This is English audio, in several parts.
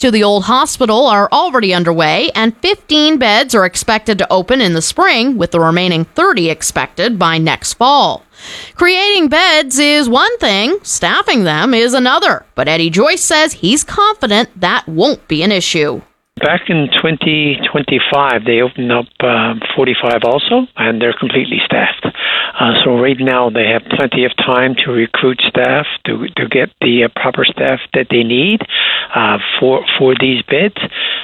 to the old hospital are already underway, and 15 beds are expected to open in the spring, with the remaining 30 expected by next fall. Creating beds is one thing, staffing them is another, but Eddie Joyce says he's confident that won't be an issue. Back in 2025, they opened up 45 also, and they're completely staffed. So right now, they have plenty of time to recruit staff, to get the proper staff that they need for these beds.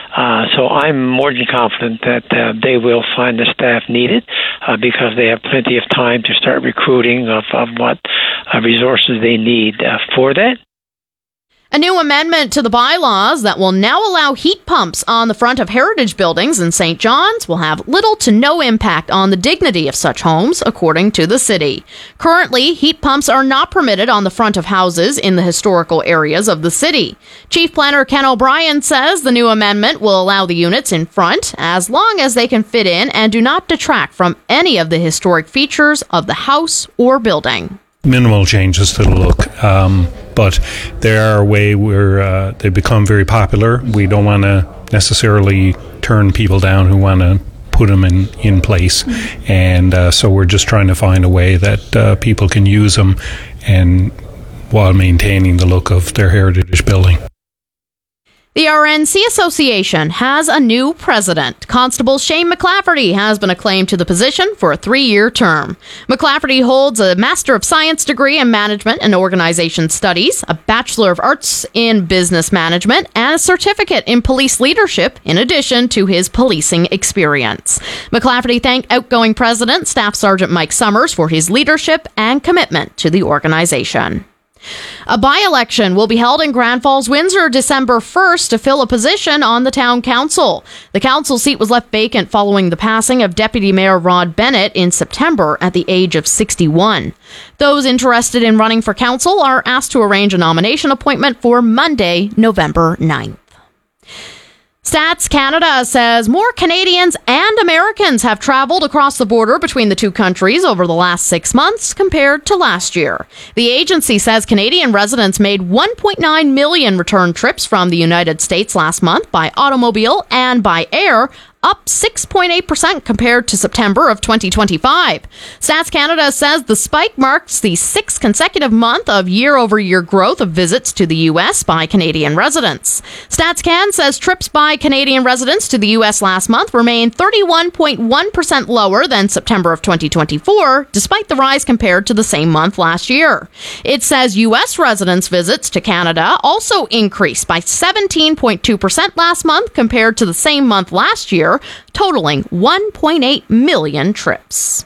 So I'm more than confident that they will find the staff needed because they have plenty of time to start recruiting of what resources they need for that. A new amendment to the bylaws that will now allow heat pumps on the front of heritage buildings in St. John's will have little to no impact on the dignity of such homes, according to the city. Currently, heat pumps are not permitted on the front of houses in the historical areas of the city. Chief Planner Ken O'Brien says the new amendment will allow the units in front as long as they can fit in and do not detract from any of the historic features of the house or building. Minimal changes to the look, but they are a way where they become very popular. We don't want to necessarily turn people down who want to put them in place, and so we're just trying to find a way that people can use them and while maintaining the look of their heritage building. The RNC Association has a new president. Constable Shane McLafferty has been acclaimed to the position for a 3-year term. McLafferty holds a Master of Science degree in Management and Organization Studies, a Bachelor of Arts in Business Management, and a certificate in Police Leadership, in addition to his policing experience. McLafferty thanked outgoing President Staff Sergeant Mike Summers for his leadership and commitment to the organization. A by-election will be held in Grand Falls, Windsor, December 1st to fill a position on the town council. The council seat was left vacant following the passing of Deputy Mayor Rod Bennett in September at the age of 61. Those interested in running for council are asked to arrange a nomination appointment for Monday, November 9th. Stats Canada says more Canadians and Americans have traveled across the border between the two countries over the last 6 months compared to last year. The agency says Canadian residents made 1.9 million return trips from the United States last month by automobile and by air, up 6.8% compared to September of 2025. Stats Canada says the spike marks the 6th consecutive month of year-over-year growth of visits to the U.S. by Canadian residents. Stats Can says trips by Canadian residents to the U.S. last month remained 31.1% lower than September of 2024, despite the rise compared to the same month last year. It says U.S. residents' visits to Canada also increased by 17.2% last month compared to the same month last year, totaling 1.8 million trips.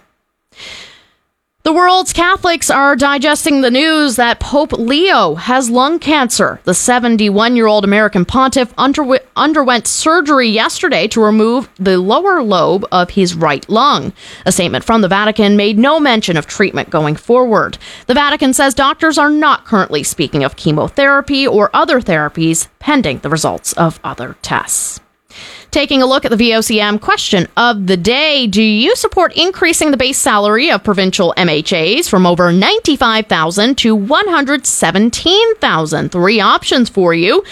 The world's Catholics are digesting the news that Pope Leo has lung cancer. The 71-year-old American pontiff underwent surgery yesterday to remove the lower lobe of his right lung. A statement from the Vatican made no mention of treatment going forward. The Vatican says doctors are not currently speaking of chemotherapy or other therapies pending the results of other tests. Taking a look at the VOCM question of the day, do you support increasing the base salary of provincial MHAs from over $95,000 to $117,000? 3 options for you.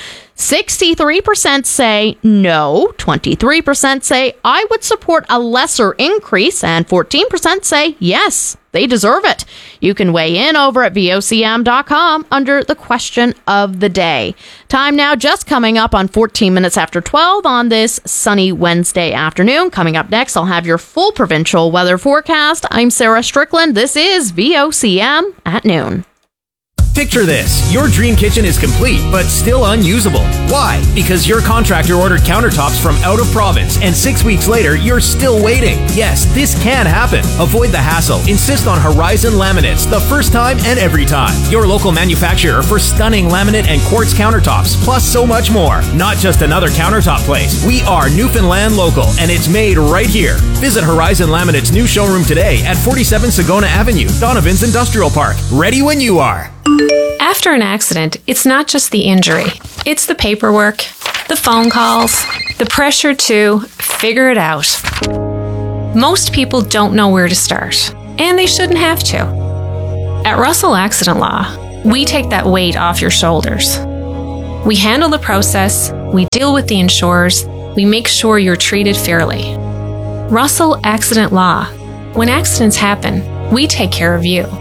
63% say no, 23% say I would support a lesser increase, and 14% say yes, they deserve it. You can weigh in over at VOCM.com under the question of the day. Time now just coming up on 14 minutes after 12 on this sunny Wednesday afternoon. Coming up next, I'll have your full provincial weather forecast. I'm Sarah Strickland. This is VOCM at noon. Picture this. Your dream kitchen is complete, but still unusable. Why? Because your contractor ordered countertops from out of province, and 6 weeks later, you're still waiting. Yes, this can happen. Avoid the hassle. Insist on Horizon Laminates, the first time and every time. Your local manufacturer for stunning laminate and quartz countertops, plus so much more. Not just another countertop place. We are Newfoundland local, and it's made right here. Visit Horizon Laminate's new showroom today at 47 Sagona Avenue, Donovan's Industrial Park. Ready when you are. After an accident, it's not just the injury. It's the paperwork, the phone calls, the pressure to figure it out. Most people don't know where to start, and they shouldn't have to. At Russell Accident Law, we take that weight off your shoulders. We handle the process, We deal with the insurers. We make sure you're treated fairly. Russell Accident Law. When accidents happen, we take care of you.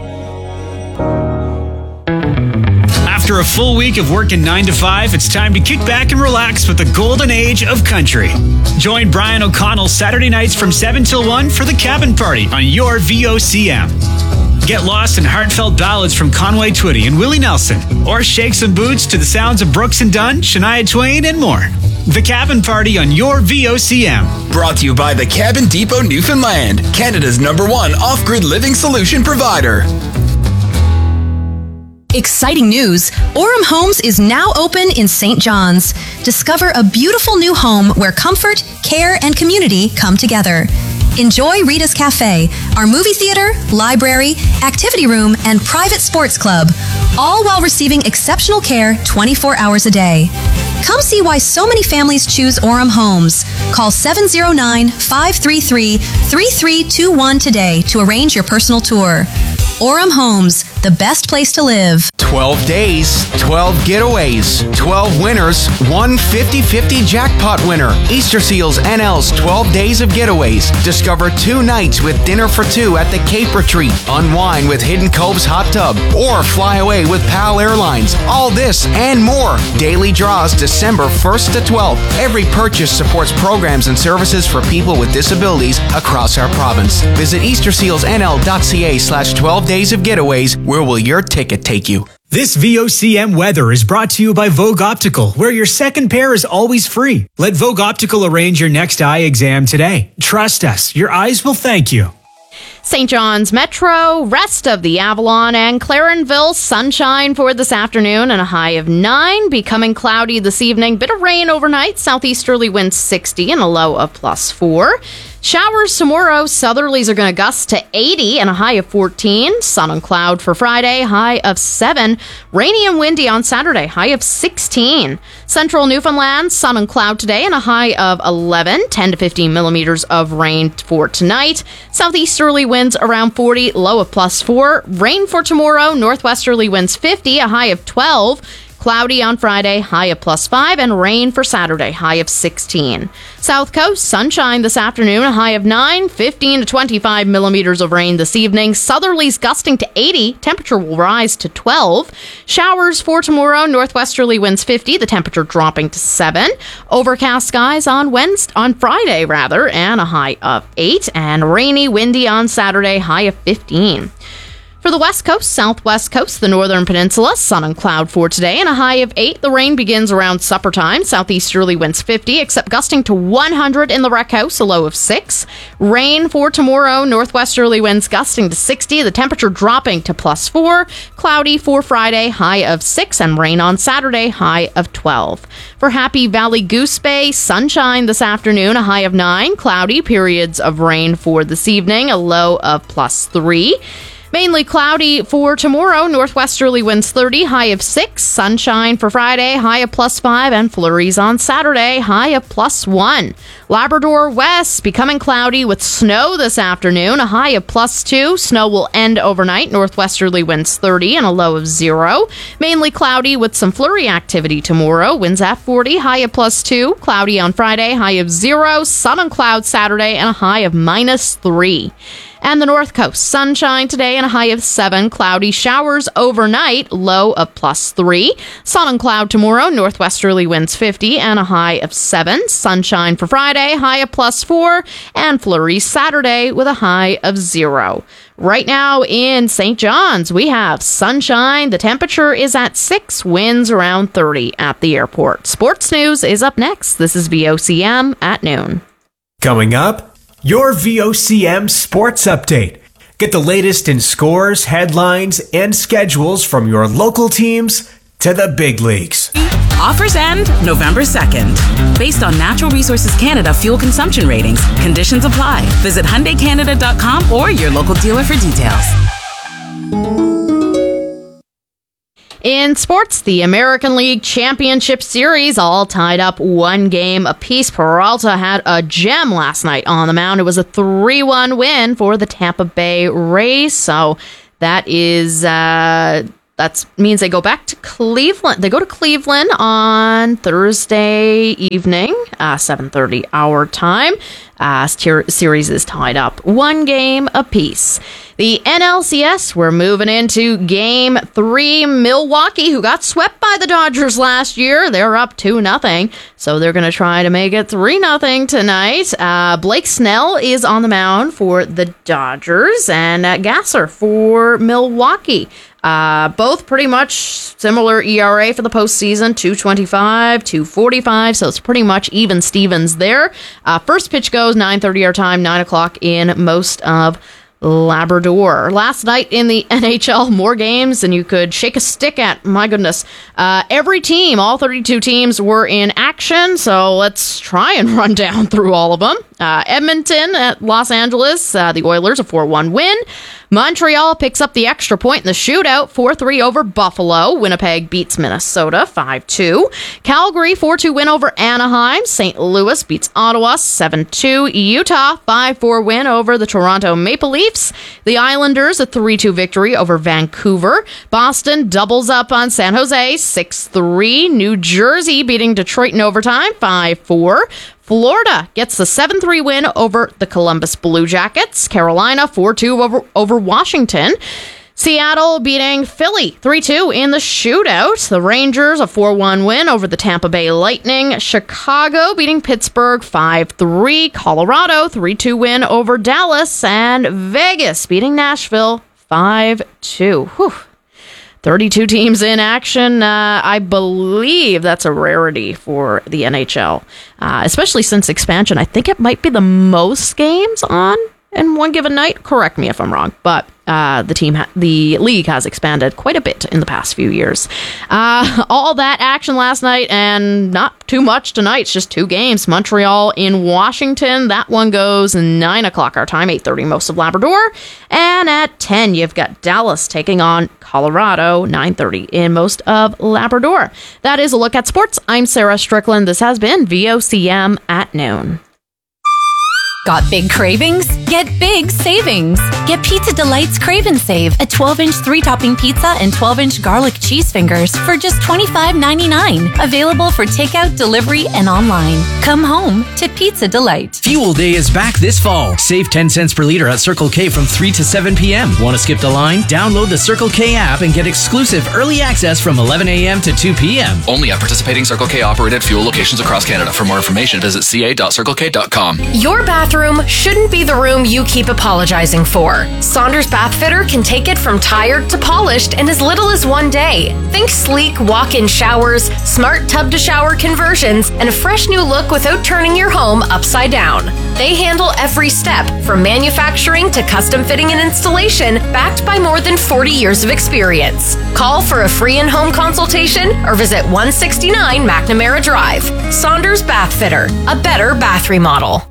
After a full week of working 9 to 5, it's time to kick back and relax with the golden age of country. Join Brian O'Connell Saturday nights from 7 till 1 for the Cabin Party on your VOCM. Get lost in heartfelt ballads from Conway Twitty and Willie Nelson, or shake some boots to the sounds of Brooks and Dunn, Shania Twain, and more. The Cabin Party on your VOCM. Brought to you by the Cabin Depot Newfoundland, Canada's #1 off-grid living solution provider. Exciting news! Orem Homes is now open in St. John's. Discover a beautiful new home where comfort, care, and community come together. Enjoy Rita's Cafe, our movie theater, library, activity room, and private sports club, all while receiving exceptional care 24 hours a day. Come see why so many families choose Orem Homes. Call 709-533-3321 today to arrange your personal tour. Orem Homes, the best place to live. 12 days, 12 getaways, 12 winners, one 50-50 jackpot winner. Easter Seals NL's 12 days of getaways. Discover 2 nights with dinner for 2 at the Cape Retreat. Unwind with Hidden Cove's hot tub. Or fly away with PAL Airlines. All this and more. Daily draws December 1st to 12th. Every purchase supports programs and services for people with disabilities across our province. Visit eastersealsnl.ca/12 days of getaways. Where will your ticket take you? This VOCM weather is brought to you by Vogue Optical, where your second pair is always free. Let Vogue Optical arrange your next eye exam today. Trust us, your eyes will thank you. St. John's Metro, rest of the Avalon and Clarenville, sunshine for this afternoon and a high of 9. Becoming cloudy this evening. Bit of rain overnight. Southeasterly winds 60 and a low of +4. Showers tomorrow. Southerlies are going to gust to 80 and a high of 14. Sun and cloud for Friday, high of 7. Rainy and windy on Saturday, high of 16. Central Newfoundland, sun and cloud today and a high of 11. 10 to 15 millimeters of rain for tonight. Southeasterly winds around 40, low of +4. Rain for tomorrow. Northwesterly winds 50, a high of 12. Cloudy on Friday, high of +5, and rain for Saturday, high of 16. South Coast, sunshine this afternoon, a high of 9, 15 to 25 millimeters of rain this evening. Southerlies gusting to 80, temperature will rise to 12. Showers for tomorrow, northwesterly winds 50, the temperature dropping to 7. Overcast skies on Friday, and a high of 8, and rainy, windy on Saturday, high of 15. For the West Coast, Southwest Coast, the Northern Peninsula, sun and cloud for today and a high of 8. The rain begins around supper time. Southeasterly winds 50, except gusting to 100 in the Wreck House, a low of 6. Rain for tomorrow, northwesterly winds gusting to 60, the temperature dropping to +4. Cloudy for Friday, high of 6, and rain on Saturday, high of 12. For Happy Valley Goose Bay, sunshine this afternoon, a high of 9. Cloudy, periods of rain for this evening, a low of +3. Mainly cloudy for tomorrow, northwesterly winds 30, high of 6. Sunshine for Friday, high of +5, and flurries on Saturday, high of +1. Labrador West, becoming cloudy with snow this afternoon, a high of +2. Snow will end overnight, northwesterly winds 30 and a low of 0. Mainly cloudy with some flurry activity tomorrow, winds at 40, high of +2. Cloudy on Friday, high of 0. Sun and cloud Saturday, and a high of -3. And the North Coast, sunshine today and a high of 7. Cloudy showers overnight, low of +3. Sun and cloud tomorrow, northwesterly winds 50 and a high of 7. Sunshine for Friday, high of +4. And flurries Saturday with a high of 0. Right now in St. John's, we have sunshine. The temperature is at 6, winds around 30 at the airport. Sports news is up next. This is VOCM at noon. Coming up, your VOCM Sports Update. Get the latest in scores, headlines, and schedules from your local teams to the big leagues. Offers end November 2nd. Based on Natural Resources Canada fuel consumption ratings, conditions apply. Visit HyundaiCanada.com or your local dealer for details. In sports, the American League Championship Series all tied up 1 game apiece. Peralta had a gem last night on the mound. It was a 3-1 win for the Tampa Bay Rays. So that is that means they go back to Cleveland. They go to Cleveland on Thursday evening, 7:30 our time. Series is tied up 1 game apiece. The NLCS, we're moving into Game 3. Milwaukee, who got swept by the Dodgers last year, they're up 2-0. So they're going to try to make it 3-0 tonight. Blake Snell is on the mound for the Dodgers, and Gasser for Milwaukee. Both pretty much similar ERA for the postseason, 2.25, 2.45, so it's pretty much even Stevens there. First pitch goes 9:30 our time, 9 o'clock in most of Labrador. Last night in the NHL, more games than you could shake a stick at. My goodness. Every team, all 32 teams were in action, so let's try and run down through all of them. Edmonton at Los Angeles, the Oilers, a 4-1 win. Montreal picks up the extra point in the shootout, 4-3 over Buffalo. Winnipeg beats Minnesota, 5-2. Calgary, 4-2 win over Anaheim. St. Louis beats Ottawa, 7-2. Utah, 5-4 win over the Toronto Maple Leafs. The Islanders, a 3-2 victory over Vancouver. Boston doubles up on San Jose, 6-3. New Jersey beating Detroit in overtime, 5-4. Florida gets the 7-3 win over the Columbus Blue Jackets. Carolina 4-2 over Washington. Seattle beating Philly 3-2 in the shootout. The Rangers a 4-1 win over the Tampa Bay Lightning. Chicago beating Pittsburgh 5-3. Colorado 3-2 win over Dallas. And Vegas beating Nashville 5-2. Whew. 32 teams in action. I believe that's a rarity for the NHL, especially since expansion. I think it might be the most games on in one given night. Correct me if I'm wrong, but the league has expanded quite a bit in the past few years. All that action last night, and not too much tonight. It's just 2 games. Montreal in Washington. That one goes 9 o'clock our time, 8:30 most of Labrador. And at 10, you've got Dallas taking on Colorado, 9:30 in most of Labrador. That is a look at sports. I'm Sarah Strickland. This has been VOCM at noon. Got big cravings? Get big savings. Get Pizza Delight's Crave and Save, a 12-inch 3-topping pizza and 12-inch garlic cheese fingers for just $25.99. Available for takeout, delivery, and online. Come home to Pizza Delight. Fuel Day is back this fall. Save 10 cents per liter at Circle K from 3 to 7 p.m. Want to skip the line? Download the Circle K app and get exclusive early access from 11 a.m. to 2 p.m. Only at participating Circle K operated fuel locations across Canada. For more information, visit ca.circlek.com. Your bathroom shouldn't be the room you keep apologizing for. Saunders Bath Fitter can take it from tired to polished in as little as 1 day. Think sleek walk-in showers, smart tub-to-shower conversions, and a fresh new look without turning your home upside down. They handle every step, from manufacturing to custom fitting and installation, backed by more than 40 years of experience. Call for a free in-home consultation or visit 169 McNamara Drive. Saunders Bath Fitter, a better bath remodel.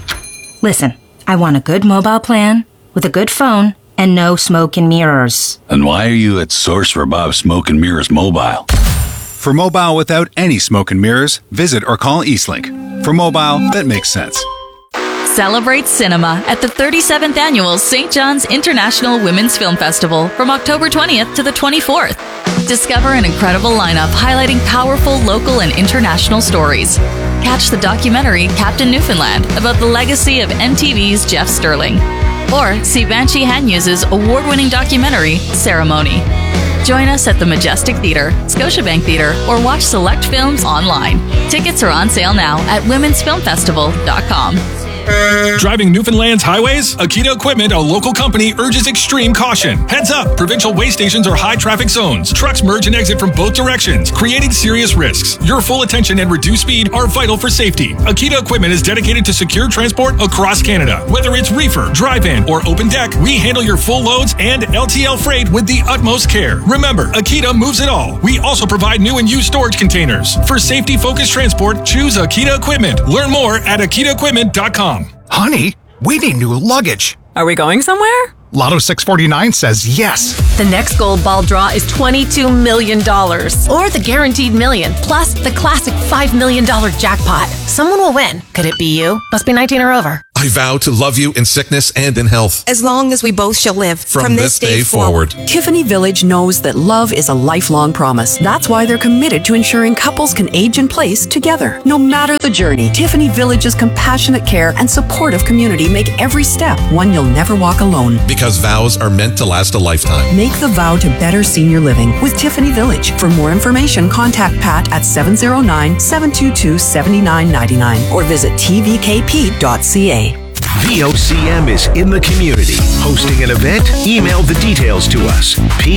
Listen, I want a good mobile plan with a good phone and no smoke and mirrors. And why are you at Source for Bob Smoke and Mirrors Mobile? For mobile without any smoke and mirrors, visit or call Eastlink. For mobile that makes sense. Celebrate cinema at the 37th Annual St. John's International Women's Film Festival from October 20th to the 24th. Discover an incredible lineup highlighting powerful local and international stories. Catch the documentary Captain Newfoundland about the legacy of MTV's Jeff Sterling. Or see Banshee Hanyus's award-winning documentary, Ceremony. Join us at the Majestic Theatre, Scotiabank Theatre, or watch select films online. Tickets are on sale now at womensfilmfestival.com. Driving Newfoundland's highways? Akita Equipment, a local company, urges extreme caution. Heads up! Provincial way stations are high traffic zones. Trucks merge and exit from both directions, creating serious risks. Your full attention and reduced speed are vital for safety. Akita Equipment is dedicated to secure transport across Canada. Whether it's reefer, drive-in, or open deck, we handle your full loads and LTL freight with the utmost care. Remember, Akita moves it all. We also provide new and used storage containers. For safety-focused transport, choose Akita Equipment. Learn more at akitaequipment.com. Honey, we need new luggage. Are we going somewhere? Lotto 649 says yes. The next gold ball draw is $22 million. Or the guaranteed million, plus the classic $5 million jackpot. Someone will win. Could it be you? Must be 19 or over. I vow to love you in sickness and in health. As long as we both shall live. From this day forward. Tiffany Village knows that love is a lifelong promise. That's why they're committed to ensuring couples can age in place together. No matter the journey, Tiffany Village's compassionate care and supportive community make every step one you'll never walk alone. Because vows are meant to last a lifetime. Make the vow to better senior living with Tiffany Village. For more information, contact Pat at 709-722-7999 or visit tvkp.ca. VOCM is in the community. Hosting an event? Email the details to us.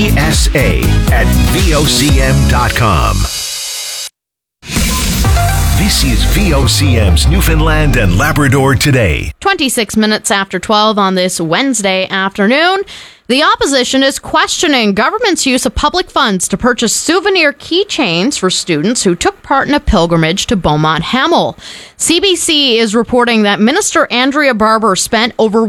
PSA@VOCM.com. This is VOCM's Newfoundland and Labrador Today. 26 minutes after 12 on this Wednesday afternoon. The opposition is questioning government's use of public funds to purchase souvenir keychains for students who took part in a pilgrimage to Beaumont Hamel. CBC is reporting that Minister Andrea Barber spent over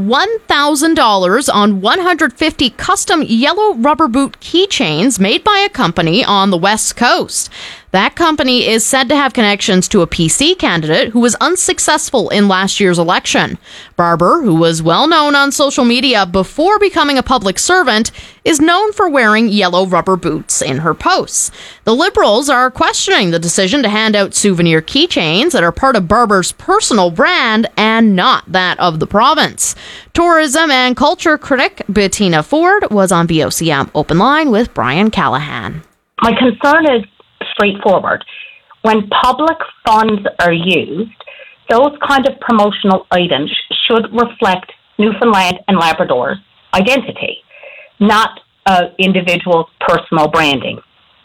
$1,000 on 150 custom yellow rubber boot keychains made by a company on the West Coast. That company is said to have connections to a PC candidate who was unsuccessful in last year's election. Barber, who was well known on social media before becoming a public servant, is known for wearing yellow rubber boots in her posts. The Liberals are questioning the decision to hand out souvenir keychains that are part of Barber's personal brand and not that of the province. Tourism and culture critic Bettina Ford was on VOCM Open Line with Brian Callahan. My concern is straightforward. When public funds are used, those kind of promotional items should reflect Newfoundland and Labrador's identity, not individuals' personal branding.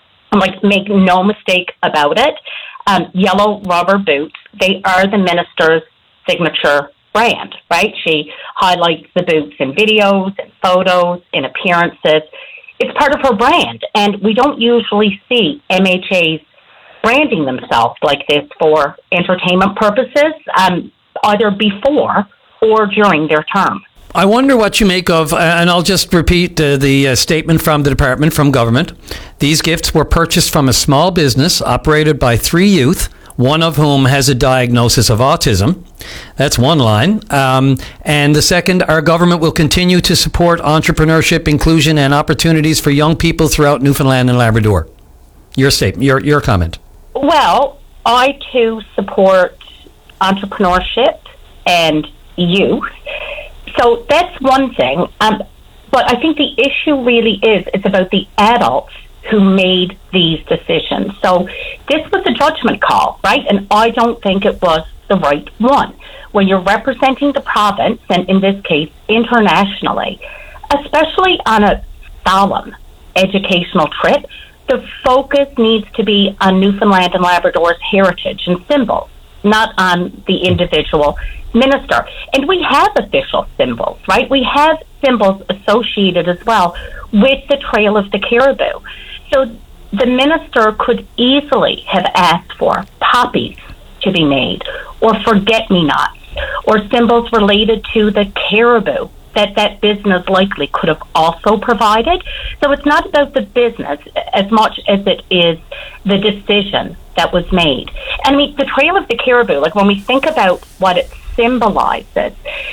Make no mistake about it, yellow rubber boots, they are the minister's signature brand, right? She highlights the boots in videos, in photos, in appearances. It's part of her brand, and we don't usually see MHAs branding themselves like this for entertainment purposes, either before or during their term. I wonder what you make of, and I'll just repeat the statement from the department, from government. These gifts were purchased from a small business operated by 3 youth, one of whom has a diagnosis of autism. That's one line. And the second, our government will continue to support entrepreneurship, inclusion, and opportunities for young people throughout Newfoundland and Labrador. Your statement, your comment. Well, I too support entrepreneurship and youth. So that's one thing. But I think the issue really is it's about the adults who made these decisions. So this was a judgment call, right? And I don't think it was the right one. When you're representing the province, and in this case, internationally, especially on a solemn educational trip, the focus needs to be on Newfoundland and Labrador's heritage and symbols, not on the individual minister. And we have official symbols, right? We have symbols associated as well with the Trail of the Caribou. So the minister could easily have asked for poppies to be made, or forget-me-nots, or symbols related to the caribou that business likely could have also provided. So it's not about the business as much as it is the decision that was made. And I mean, the Trail of the Caribou, when we think about what it symbolizes,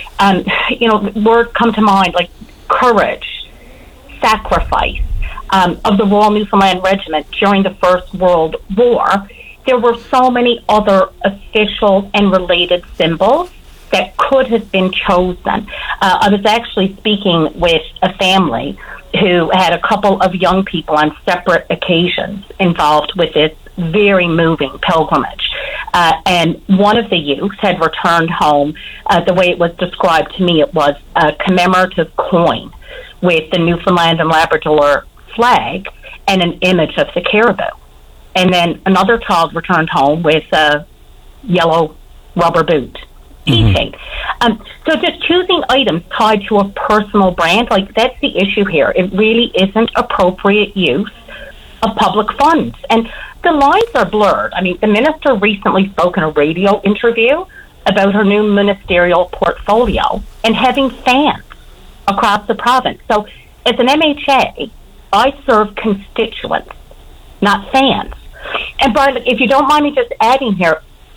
words come to mind like courage, sacrifice. Of the Royal Newfoundland Regiment during the First World War, there were so many other official and related symbols that could have been chosen. I was actually speaking with a family who had a couple of young people on separate occasions involved with this very moving pilgrimage. And one of the youths had returned home, the way it was described to me, it was a commemorative coin with the Newfoundland and Labrador flag and an image of the caribou. And then another child returned home with a yellow rubber boot keychain. So just choosing items tied to a personal brand, that's the issue here. It really isn't appropriate use of public funds. And the lines are blurred. I mean, the minister recently spoke in a radio interview about her new ministerial portfolio and having fans across the province. So as an MHA, I serve constituents, not fans. And Brian, if you don't mind me just adding here,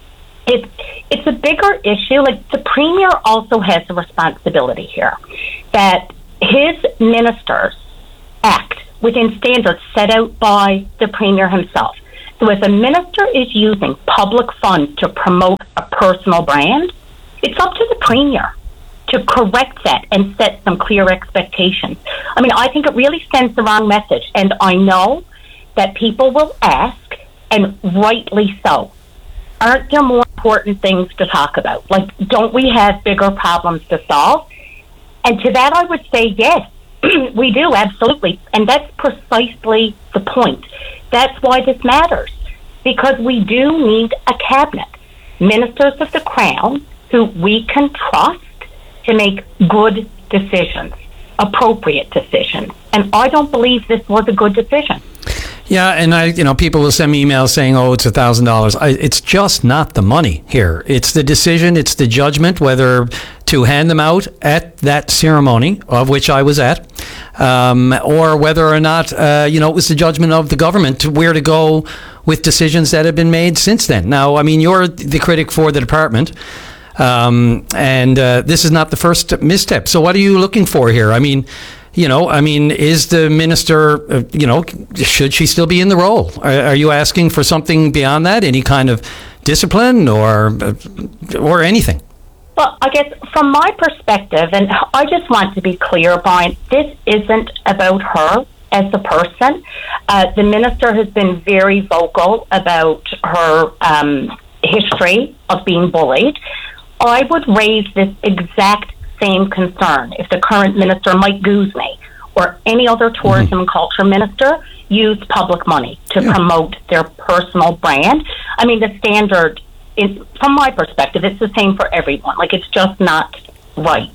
it's a bigger issue. Like, the Premier also has a responsibility here that his ministers act within standards set out by the Premier himself. So if a minister is using public funds to promote a personal brand, it's up to the Premier to correct that and set some clear expectations. I mean, I think it really sends the wrong message. And I know that people will ask, and rightly so, aren't there more important things to talk about? Like, don't we have bigger problems to solve? And to that I would say yes, we do, absolutely. And that's precisely the point. That's why this matters, because we do need a cabinet, ministers of the Crown who we can trust to make good decisions, appropriate decisions. And I don't believe this was a good decision. Yeah, and people will send me emails saying, "Oh, it's $1,000." It's just not the money here. It's the decision. It's the judgment whether to hand them out at that ceremony, of which I was at, or whether or not it was the judgment of the government to where to go with decisions that have been made since then. Now, I mean, you're the critic for the department. And this is not the first misstep. So what are you looking for here? I mean, is the minister, should she still be in the role? Are you asking for something beyond that? Any kind of discipline or anything? Well, I guess from my perspective, and I just want to be clear, Brian, this isn't about her as a person. The minister has been very vocal about her history of being bullied. I would raise this exact same concern if the current minister, Mike Guzman, or any other tourism and culture minister used public money to promote their personal brand. I mean, the standard is, from my perspective, it's the same for everyone. Like, it's just not right.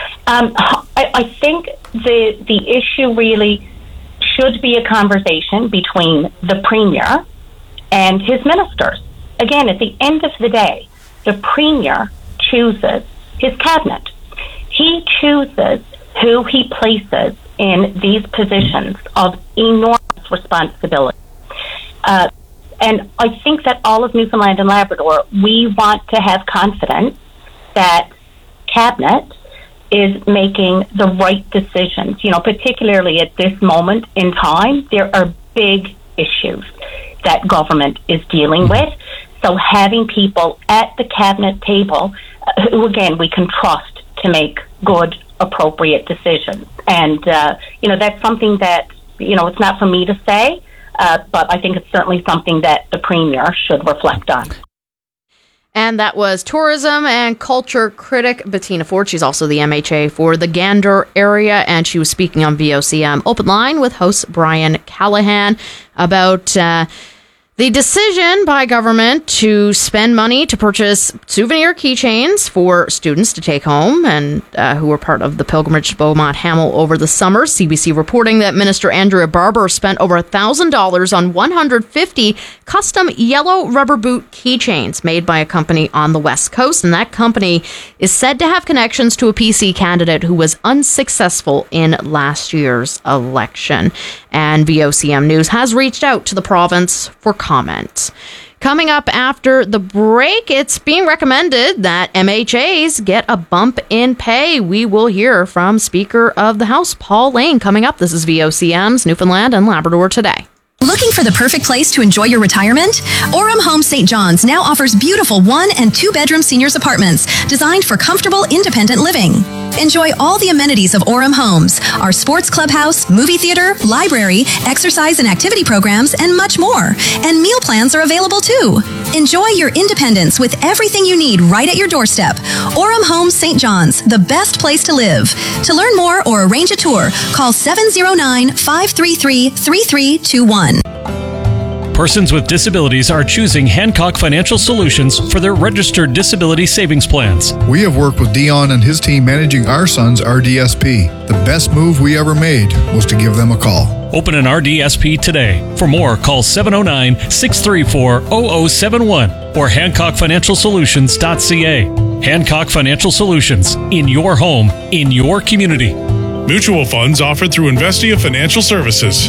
I think the issue really should be a conversation between the Premier and his ministers. Again, at the end of the day, the Premier chooses his cabinet. He chooses who he places in these positions of enormous responsibility. And I think that all of Newfoundland and Labrador, we want to have confidence that cabinet is making the right decisions. Particularly at this moment in time, there are big issues that government is dealing with. So having people at the cabinet table who, again, we can trust to make good, appropriate decisions. And, that's something that, it's not for me to say, but I think it's certainly something that the Premier should reflect on. And that was tourism and culture critic Bettina Ford. She's also the MHA for the Gander area, and she was speaking on VOCM Open Line with host Brian Callahan about the decision by government to spend money to purchase souvenir keychains for students to take home and who were part of the pilgrimage to Beaumont Hamel over the summer. CBC reporting that Minister Andrea Barber spent over $1,000 on 150 custom yellow rubber boot keychains made by a company on the West Coast. And that company is said to have connections to a PC candidate who was unsuccessful in last year's election. And VOCM News has reached out to the province for comment. Coming up after the break, it's being recommended that MHAs get a bump in pay. We will hear from Speaker of the House, Paul Lane, coming up. This is VOCM's Newfoundland and Labrador Today. Looking for the perfect place to enjoy your retirement? Orem Homes St. John's now offers beautiful 1- and 2-bedroom seniors apartments designed for comfortable, independent living. Enjoy all the amenities of Orem Homes, our sports clubhouse, movie theater, library, exercise and activity programs, and much more. And meal plans are available too. Enjoy your independence with everything you need right at your doorstep. Orem Homes St. John's, the best place to live. To learn more or arrange a tour, call 709-533-3321. Persons with disabilities are choosing Hancock Financial Solutions for their registered disability savings plans. We have worked with Dion and his team managing our son's RDSP. The best move we ever made was to give them a call. Open an RDSP today. For more, call 709-634-0071 or HancockFinancialSolutions.ca. Hancock Financial Solutions, in your home, in your community. Mutual funds offered through Investia Financial Services.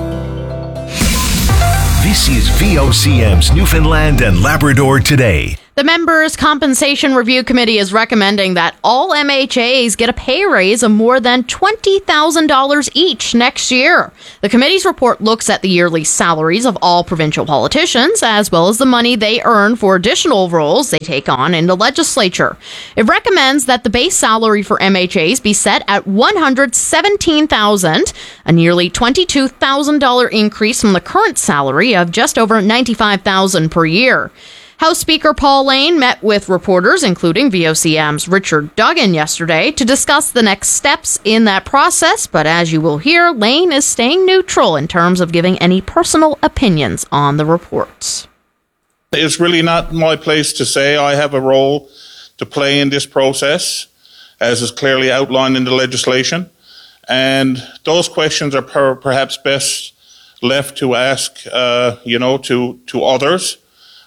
This is VOCM's Newfoundland and Labrador Today. The Members' Compensation Review Committee is recommending that all MHAs get a pay raise of more than $20,000 each next year. The committee's report looks at the yearly salaries of all provincial politicians, as well as the money they earn for additional roles they take on in the legislature. It recommends that the base salary for MHAs be set at $117,000, a nearly $22,000 increase from the current salary of just over $95,000 per year. House Speaker Paul Lane met with reporters, including VOCM's Richard Duggan, yesterday to discuss the next steps in that process. But as you will hear, Lane is staying neutral in terms of giving any personal opinions on the reports. It's really not my place to say. I have a role to play in this process, as is clearly outlined in the legislation. And those questions are perhaps best left to ask, to others.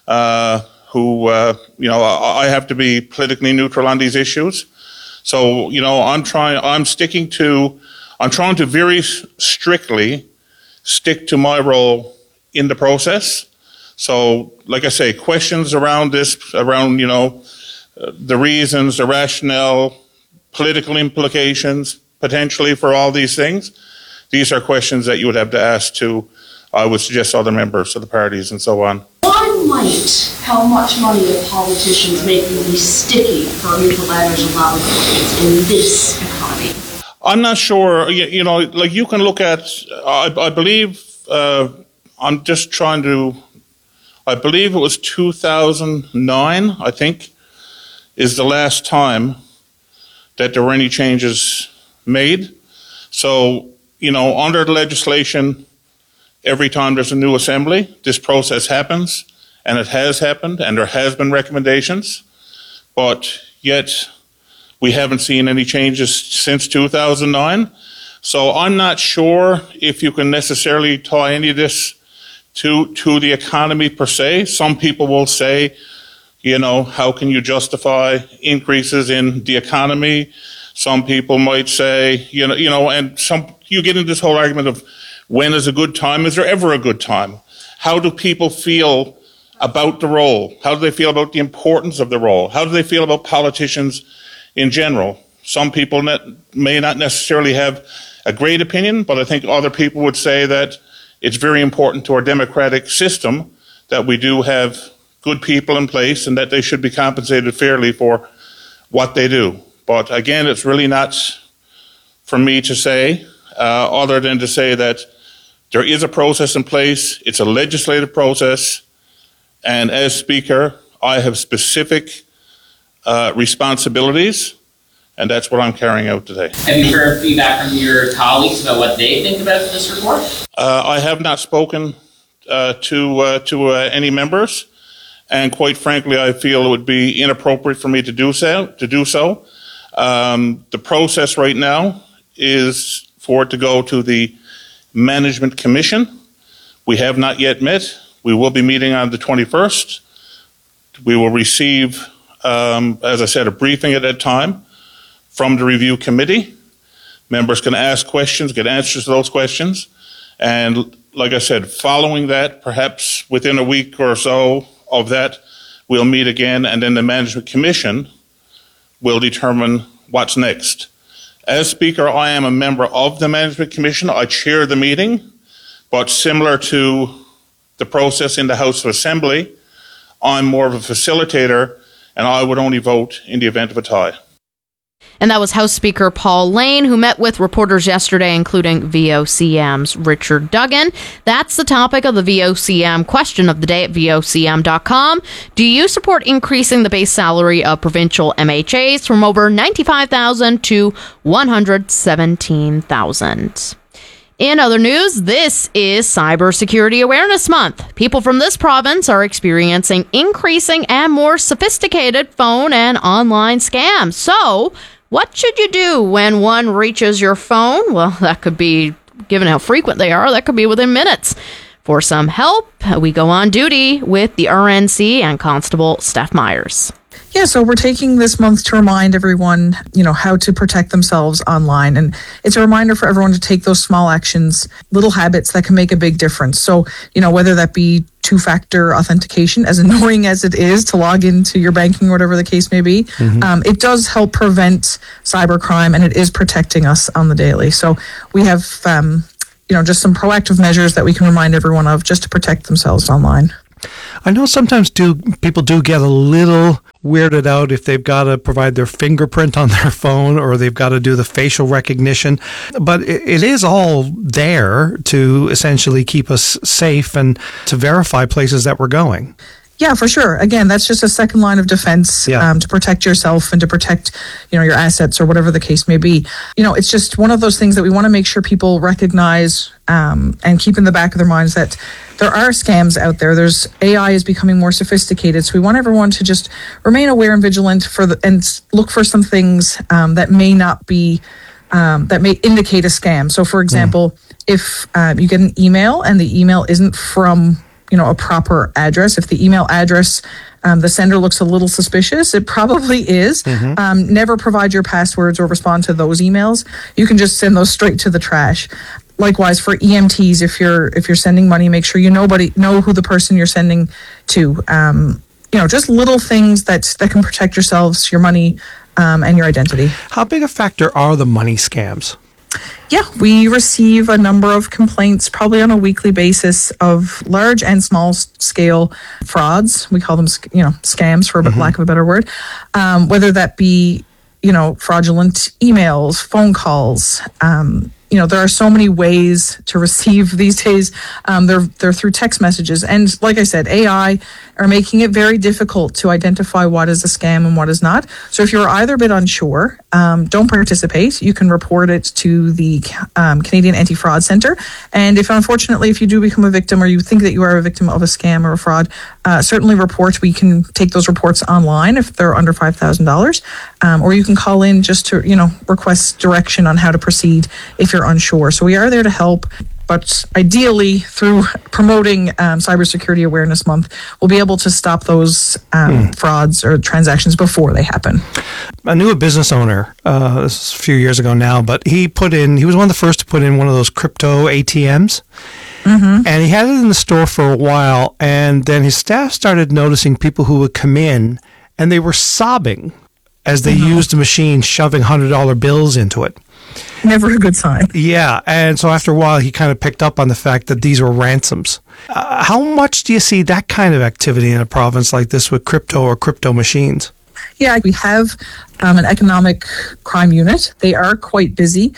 I have to be politically neutral on these issues. So, I'm trying to very strictly stick to my role in the process. So, like I say, questions around this, the reasons, the rationale, political implications, potentially for all these things, these are questions that you would have to ask to, I would suggest, other members of the parties and so on. Why might how much money the politicians make be sticky for neutral letters and lobby appointments in this economy? I'm not sure. You can look at, I believe it was 2009, I think, is the last time that there were any changes made. So, under the legislation, every time there's a new assembly, this process happens, and it has happened, and there has been recommendations, but yet we haven't seen any changes since 2009. So I'm not sure if you can necessarily tie any of this to the economy per se. Some people will say, how can you justify increases in the economy? Some people might say, you get into this whole argument of when is a good time? Is there ever a good time? How do people feel about the role? How do they feel about the importance of the role? How do they feel about politicians in general? Some people may not necessarily have a great opinion, but I think other people would say that it's very important to our democratic system that we do have good people in place and that they should be compensated fairly for what they do. But again, it's really not for me to say, other than to say that there is a process in place. It's a legislative process. And as Speaker, I have specific responsibilities, and that's what I'm carrying out today. Have you heard feedback from your colleagues about what they think about this report? I have not spoken to any members, and quite frankly, I feel it would be inappropriate for me to do so. The process right now is for it to go to the Management Commission. We have not yet met. We will be meeting on the 21st. We will receive, as I said, a briefing at that time from the review committee. Members can ask questions, get answers to those questions. And like I said, following that, perhaps within a week or so of that, we'll meet again, and then the Management Commission will determine what's next. As Speaker, I am a member of the Management Commission. I chair the meeting, but similar to the process in the House of Assembly, I'm more of a facilitator, and I would only vote in the event of a tie. And that was House Speaker Paul Lane, who met with reporters yesterday, including VOCM's Richard Duggan. That's the topic of the VOCM question of the day at VOCM.com. Do you support increasing the base salary of provincial MHAs from over $95,000 to $117,000? In other news, this is Cybersecurity Awareness Month. People from this province are experiencing increasing and more sophisticated phone and online scams. So, what should you do when one reaches your phone? Well, that could be, given how frequent they are, that could be within minutes. For some help, we go on duty with the RNC and Constable Steph Myers. Yeah, so we're taking this month to remind everyone, how to protect themselves online. And it's a reminder for everyone to take those small actions, little habits that can make a big difference. So, whether that be two-factor authentication, as annoying as it is to log into your banking or whatever the case may be, it does help prevent cybercrime, and it is protecting us on the daily. So we have, just some proactive measures that we can remind everyone of just to protect themselves online. I know sometimes people do get a little weirded out if they've got to provide their fingerprint on their phone or they've got to do the facial recognition, but it is all there to essentially keep us safe and to verify places that we're going. Yeah, for sure. Again, that's just a second line of defense to protect yourself and to protect, your assets or whatever the case may be. It's just one of those things that we want to make sure people recognize and keep in the back of their minds that there are scams out there. AI is becoming more sophisticated, so we want everyone to just remain aware and vigilant and look for some things that may not be that may indicate a scam. So, for example, if you get an email and the email isn't from a proper address. If the email address, the sender looks a little suspicious, it probably is. Never provide your passwords or respond to those emails. You can just send those straight to the trash. Likewise, for EMTs, if you're sending money, make sure know who the person you're sending to. Just little things that can protect yourselves, your money, and your identity. How big a factor are the money scams? Yeah, we receive a number of complaints probably on a weekly basis of large and small scale frauds. We call them, scams for lack of a better word. Whether that be, fraudulent emails, phone calls. There are so many ways to receive these days. They're through text messages. And like I said, AI are making it very difficult to identify what is a scam and what is not. So if you're either a bit unsure, don't participate. You can report it to the Canadian Anti-Fraud Centre. And if you do become a victim or you think that you are a victim of a scam or a fraud, certainly report. We can take those reports online if they're under $5,000. Or you can call in just to, request direction on how to proceed if you're unsure. So we are there to help. But ideally, through promoting Cybersecurity Awareness Month, we'll be able to stop those frauds or transactions before they happen. I knew a business owner, this was a few years ago now, but he was one of the first to put in one of those crypto ATMs. And he had it in the store for a while, and then his staff started noticing people who would come in, and they were sobbing as they used the machine, shoving $100 bills into it. Never a good sign. Yeah, and so after a while, he kind of picked up on the fact that these were ransoms. How much do you see that kind of activity in a province like this with crypto or crypto machines? Yeah, we have an economic crime unit. They are quite busy.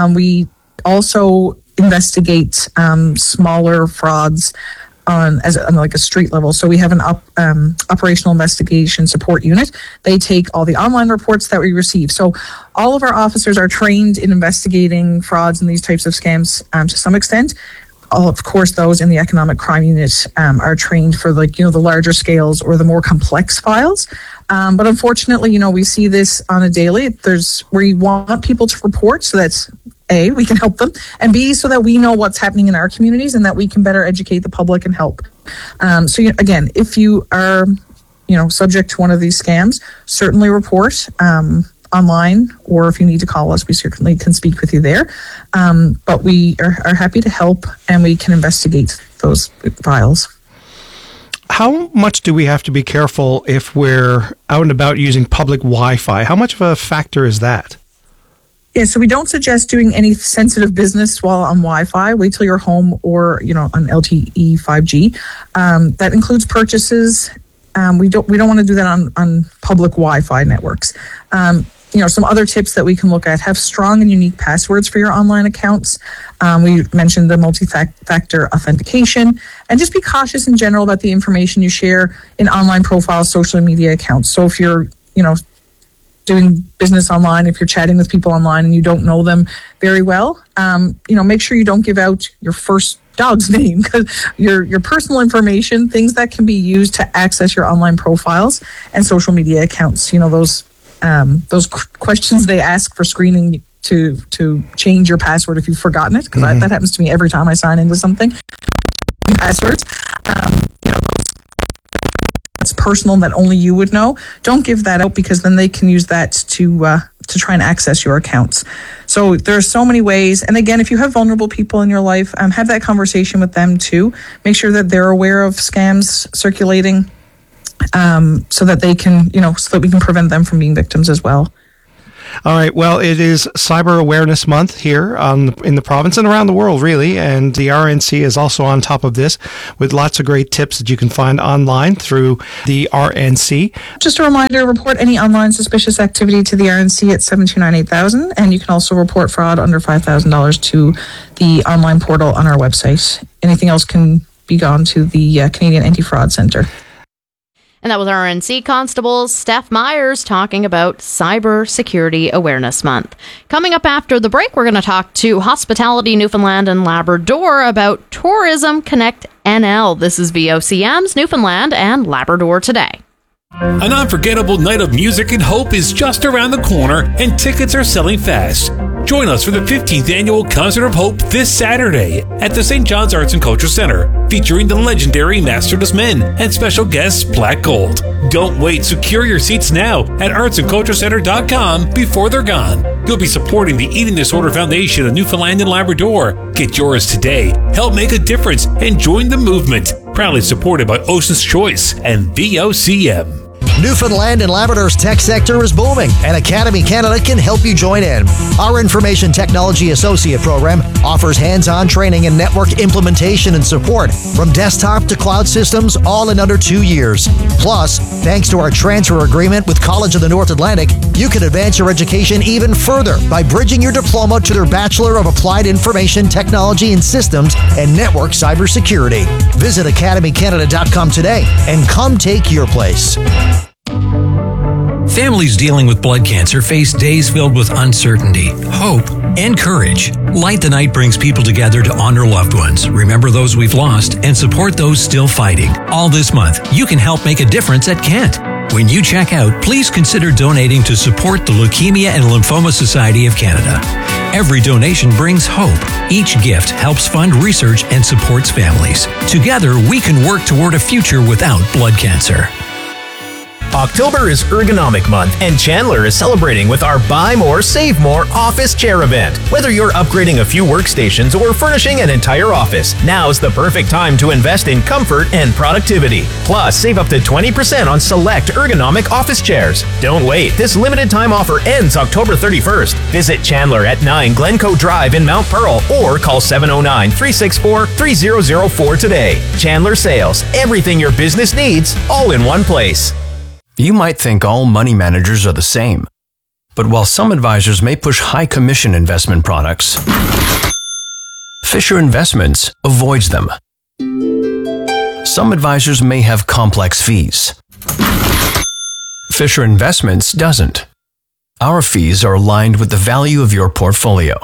We also investigate smaller frauds on like a street level. So we have an operational investigation support unit. They take all the online reports that we receive. So all of our officers are trained in investigating frauds and these types of scams to some extent. Of course, those in the economic crime unit are trained for the larger scales or the more complex files. But unfortunately, we see this on a daily. We want people to report so that A, we can help them, and B, so that we know what's happening in our communities and that we can better educate the public and help. Again, if you are, subject to one of these scams, certainly report online, or if you need to call us, we certainly can speak with you there. But we are happy to help, and we can investigate those files. How much do we have to be careful if we're out and about using public Wi-Fi? How much of a factor is that? Yeah, so we don't suggest doing any sensitive business while on Wi-Fi. Wait till you're home or, on LTE 5G. That includes purchases. We don't want to do that on public Wi-Fi networks. Some other tips that we can look at: have strong and unique passwords for your online accounts. We mentioned the multi-factor authentication, and just be cautious in general about the information you share in online profiles, social media accounts. So if you're, doing business online, if you're chatting with people online and you don't know them very well, make sure you don't give out your first dog's name, because your personal information, things that can be used to access your online profiles and social media accounts. Those questions they ask for screening to change your password if you've forgotten it, because that happens to me every time I sign into something. Passwords, that's personal that only you would know, don't give that out, because then they can use that to try and access your accounts. So there are so many ways. And again, if you have vulnerable people in your life, have that conversation with them too. Make sure that they're aware of scams circulating, so that they can, so that we can prevent them from being victims as well. All right. Well, it is Cyber Awareness Month here in the province and around the world, really. And the RNC is also on top of this with lots of great tips that you can find online through the RNC. Just a reminder, report any online suspicious activity to the RNC at 729-8000. And you can also report fraud under $5,000 to the online portal on our website. Anything else can be gone to the Canadian Anti-Fraud Centre. And that was RNC Constable Steph Myers talking about Cyber Security Awareness Month. Coming up after the break, we're going to talk to Hospitality Newfoundland and Labrador about Tourism Connect NL. This is VOCM's Newfoundland and Labrador Today. An unforgettable night of music and hope is just around the corner, and tickets are selling fast. Join us for the 15th Annual Concert of Hope this Saturday at the St. John's Arts and Culture Center, featuring the legendary Masterless Men and special guests Black Gold. Don't wait. Secure your seats now at artsandculturecenter.com before they're gone. You'll be supporting the Eating Disorder Foundation of Newfoundland and Labrador. Get yours today. Help make a difference and join the movement. Proudly supported by Ocean's Choice and VOCM. Newfoundland and Labrador's tech sector is booming, and Academy Canada can help you join in. Our Information Technology Associate program offers hands-on training in network implementation and support, from desktop to cloud systems, all in under 2 years. Plus, thanks to our transfer agreement with College of the North Atlantic, you can advance your education even further by bridging your diploma to their Bachelor of Applied Information Technology and Systems and Network Cybersecurity. Visit academycanada.com today and come take your place. Families dealing with blood cancer face days filled with uncertainty, hope, and courage. Light the Night brings people together to honor loved ones, remember those we've lost, and support those still fighting. All this month, you can help make a difference at Kent. When you check out, please consider donating to support the Leukemia and Lymphoma Society of Canada. Every donation brings hope. Each gift helps fund research and supports families. Together, we can work toward a future without blood cancer. October is Ergonomic Month, and Chandler is celebrating with our Buy More, Save More office chair event. Whether you're upgrading a few workstations or furnishing an entire office, now's the perfect time to invest in comfort and productivity. Plus, save up to 20% on select ergonomic office chairs. Don't wait. This limited time offer ends October 31st. Visit Chandler at 9 Glencoe Drive in Mount Pearl or call 709-364-3004 today. Chandler Sales. Everything your business needs, all in one place. You might think all money managers are the same. But while some advisors may push high commission investment products, Fisher Investments avoids them. Some advisors may have complex fees. Fisher Investments doesn't. Our fees are aligned with the value of your portfolio.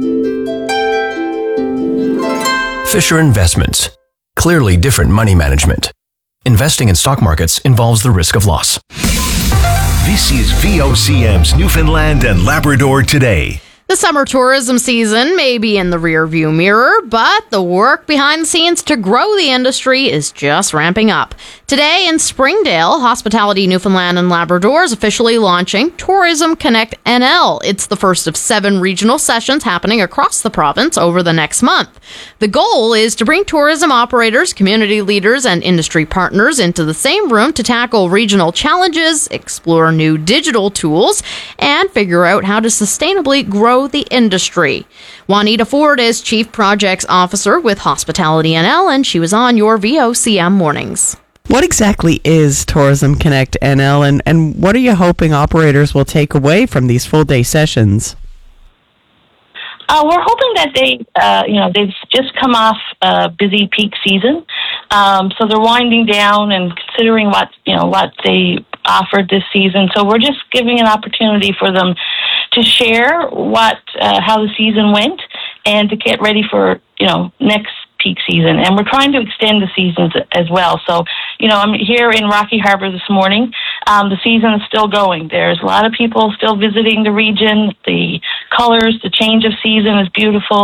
Fisher Investments. Clearly different money management. Investing in stock markets involves the risk of loss. This is VOCM's Newfoundland and Labrador Today. The summer tourism season may be in the rearview mirror, but the work behind the scenes to grow the industry is just ramping up. Today in Springdale, Hospitality Newfoundland and Labrador is officially launching Tourism Connect NL. It's the first of 7 regional sessions happening across the province over the next month. The goal is to bring tourism operators, community leaders, and industry partners into the same room to tackle regional challenges, explore new digital tools, and figure out how to sustainably grow the industry. Juanita Ford is Chief Projects Officer with Hospitality NL, and she was on your VOCM mornings. What exactly is Tourism Connect NL, and what are you hoping operators will take away from these full-day sessions? We're hoping that they've just come off a busy peak season, so they're winding down and considering what they offered this season. So we're just giving an opportunity for them to share how the season went and to get ready for next peak season. And we're trying to extend the seasons as well. So I'm here in Rocky Harbour this morning. The season is still going. There's a lot of people still visiting the region. The colors, the change of season is beautiful.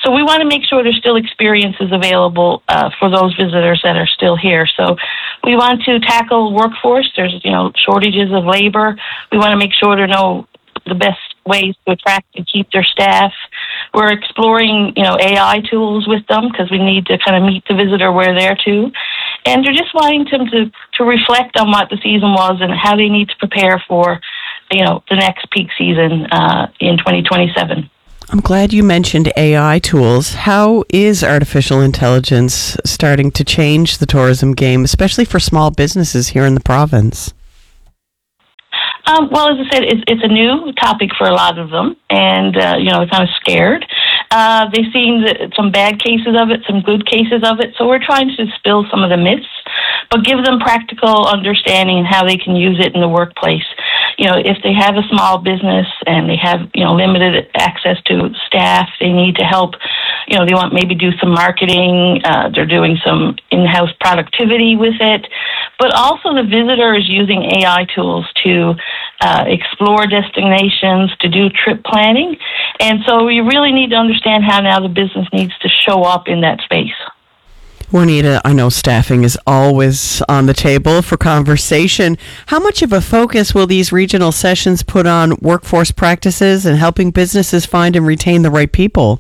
So we want to make sure there's still experiences available for those visitors that are still here. So we want to tackle workforce. There's, shortages of labor. We want to make sure to know the best ways to attract and keep their staff. We're exploring, AI tools with them because we need to kind of meet the visitor where they're too. And they're just wanting them to reflect on what the season was and how they need to prepare for, the next peak season in 2027. I'm glad you mentioned AI tools. How is artificial intelligence starting to change the tourism game, especially for small businesses here in the province? Well, as I said, it's a new topic for a lot of them, and, they're kind of scared. They've seen some bad cases of it, some good cases of it, so we're trying to dispel some of the myths, but give them practical understanding and how they can use it in the workplace. If they have a small business and they have, limited access to staff, they need to help, they want maybe do some marketing, they're doing some in-house productivity with it, but also the visitor is using AI tools to explore destinations, to do trip planning, and so we really need to understand how now the business needs to show up in that space. Juanita, I know staffing is always on the table for conversation. How much of a focus will these regional sessions put on workforce practices and helping businesses find and retain the right people?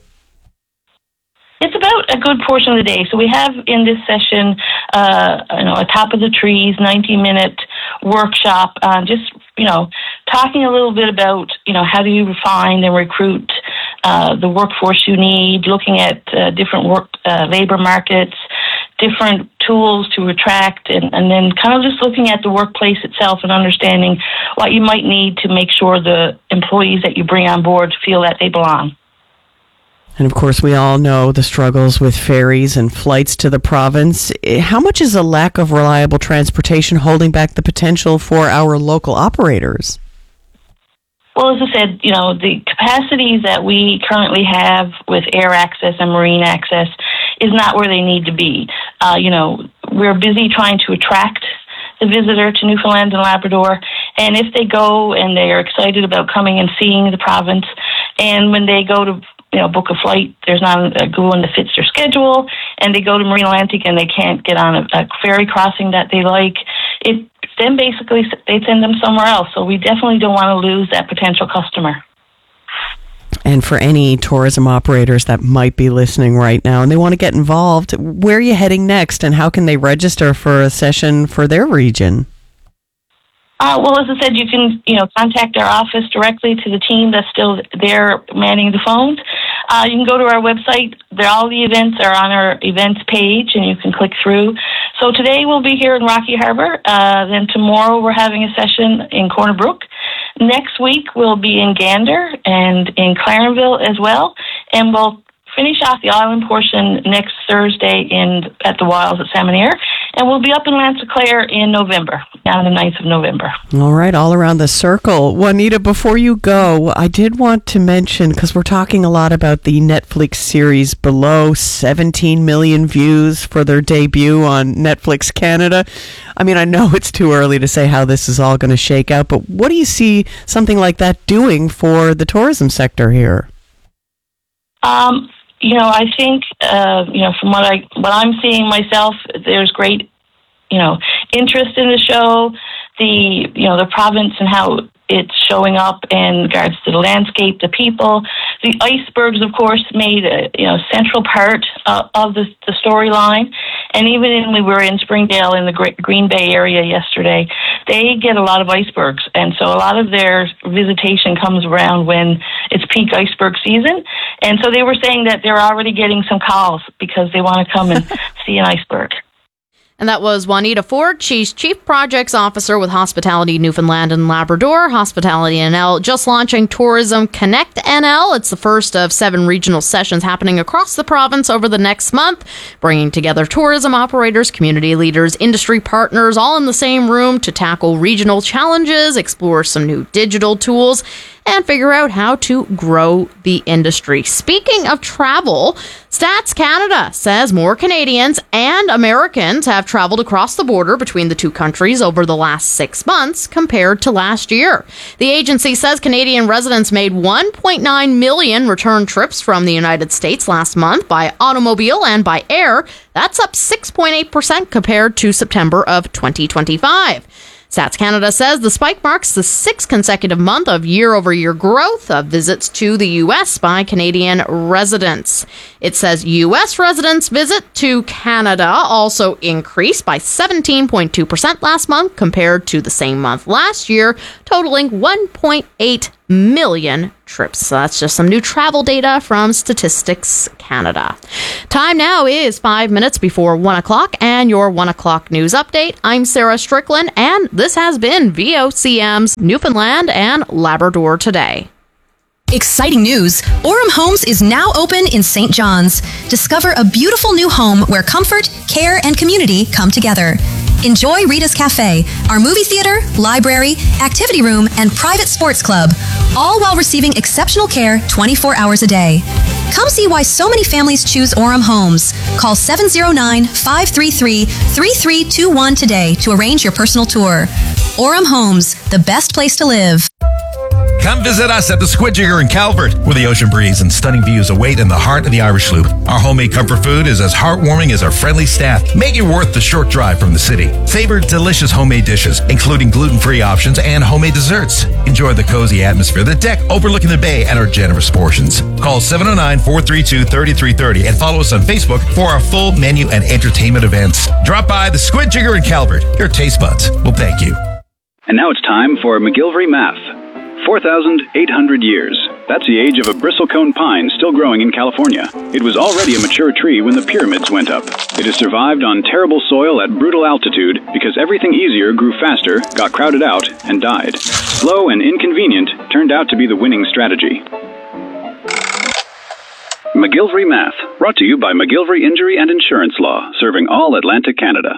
It's about a good portion of the day. So we have in this session, a top of the trees, 90-minute workshop, talking a little bit about, how do you find and recruit the workforce you need, looking at different labor markets, different tools to attract, and then kind of just looking at the workplace itself and understanding what you might need to make sure the employees that you bring on board feel that they belong. And of course, we all know the struggles with ferries and flights to the province. How much is a lack of reliable transportation holding back the potential for our local operators? Well, as I said, the capacities that we currently have with air access and marine access is not where they need to be. We're busy trying to attract the visitor to Newfoundland and Labrador, and if they go and they are excited about coming and seeing the province, and when they go to book a flight, there's not a good one that fits their schedule, and they go to Marine Atlantic and they can't get on a ferry crossing that they like, then basically they send them somewhere else. So we definitely don't want to lose that potential customer. And for any tourism operators that might be listening right now and they want to get involved, where are you heading next and how can they register for a session for their region? Well, as I said, you can, contact our office directly to the team that's still there manning the phones. You can go to our website. All the events are on our events page, and you can click through. So today we'll be here in Rocky Harbour. Then tomorrow we're having a session in Corner Brook. Next week we'll be in Gander and in Clarenville as well, and we'll finish off the island portion next Thursday at the Wilds at Salmonier, and we'll be up in Lanse-Claire in November, on the 9th of November. All right, all around the circle. Juanita, before you go, I did want to mention, because we're talking a lot about the Netflix series Below, 17 million views for their debut on Netflix Canada. I mean, I know it's too early to say how this is all going to shake out, but what do you see something like that doing for the tourism sector here? I think, from what I'm seeing myself, there's great, interest in the show, the province and how it's showing up in regards to the landscape, the people. The icebergs, of course, made a central part of the storyline. And even when we were in Springdale in the Green Bay area yesterday, they get a lot of icebergs. And so a lot of their visitation comes around when it's peak iceberg season. And so they were saying that they're already getting some calls because they want to come and see an iceberg. And that was Juanita Ford. She's Chief Projects Officer with Hospitality Newfoundland and Labrador. Hospitality NL just launching Tourism Connect NL. It's the first of 7 regional sessions happening across the province over the next month, bringing together tourism operators, community leaders, industry partners, all in the same room to tackle regional challenges, explore some new digital tools, and figure out how to grow the industry. Speaking of travel, Stats Canada says more Canadians and Americans have traveled across the border between the two countries over the last 6 months compared to last year. The agency says Canadian residents made 1.9 million return trips from the United States last month by automobile and by air. That's up 6.8% compared to September of 2025. Stats Canada says the spike marks the 6th consecutive month of year-over-year growth of visits to the U.S. by Canadian residents. It says U.S. residents' visit to Canada also increased by 17.2% last month compared to the same month last year, totaling 1.8 million trips. So that's just some new travel data from Statistics Canada. Time now is 5 minutes before 1 o'clock and your 1 o'clock news update. I'm Sarah Strickland, and this has been VOCM's Newfoundland and Labrador Today. Exciting news! Orem Homes is now open in St. John's. Discover a beautiful new home where comfort, care, and community come together. Enjoy Rita's Cafe, our movie theater, library, activity room, and private sports club, all while receiving exceptional care 24 hours a day. Come see why so many families choose Orem Homes. Call 709-533-3321 today to arrange your personal tour. Orem Homes, the best place to live. Come visit us at the Squid Jigger in Calvert, where the ocean breeze and stunning views await in the heart of the Irish Loop. Our homemade comfort food is as heartwarming as our friendly staff, make it worth the short drive from the city. Savor delicious homemade dishes, including gluten-free options and homemade desserts. Enjoy the cozy atmosphere of the deck overlooking the bay and our generous portions. Call 709-432-3330 and follow us on Facebook for our full menu and entertainment events. Drop by the Squid Jigger in Calvert. Your taste buds will thank you. And now it's time for McGillivray Math. 4,800 years. That's the age of a bristlecone pine still growing in California. It was already a mature tree when the pyramids went up. It has survived on terrible soil at brutal altitude because everything easier grew faster, got crowded out, and died. Slow and inconvenient turned out to be the winning strategy. McGillivray Math, brought to you by McGillivray Injury and Insurance Law, serving all Atlantic Canada.